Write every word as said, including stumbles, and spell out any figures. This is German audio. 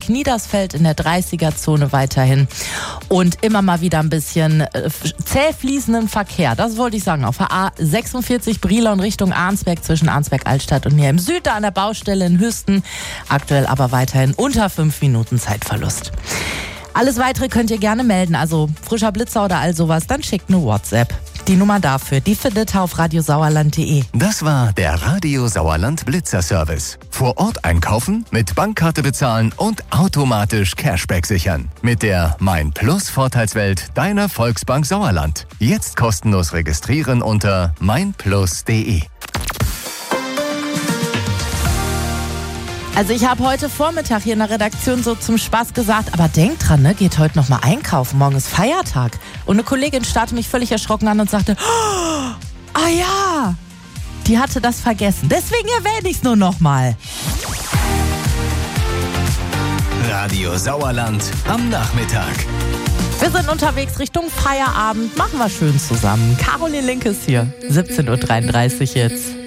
Niedersfeld in der dreißiger-Zone weiterhin. Und immer mal wieder ein bisschen äh, zäh fließenden Verkehr. Das wollte ich sagen. Auf der A sechsundvierzig Brilon Richtung Arnsberg zwischen Arnsberg-Altstadt und hier im Süden an der Baustelle in Hüsten. Aktuell aber weiterhin unter fünf Minuten Zeitverlust. Alles Weitere könnt ihr gerne melden, also frischer Blitzer oder all sowas, dann schickt eine WhatsApp. Die Nummer dafür, die findet ihr auf radiosauerland punkt de. Das war der Radio Sauerland Blitzer Service. Vor Ort einkaufen, mit Bankkarte bezahlen und automatisch Cashback sichern. Mit der Mein Plus Vorteilswelt deiner Volksbank Sauerland. Jetzt kostenlos registrieren unter mein plus punkt de. Also ich habe heute Vormittag hier in der Redaktion so zum Spaß gesagt, aber denkt dran, ne, geht heute noch mal einkaufen, morgen ist Feiertag. Und eine Kollegin starrte mich völlig erschrocken an und sagte, oh, ah ja, die hatte das vergessen. Deswegen erwähne ich es nur noch mal. Radio Sauerland am Nachmittag. Wir sind unterwegs Richtung Feierabend, machen wir schön zusammen. Caroline Link ist hier, siebzehn Uhr dreiunddreißig jetzt.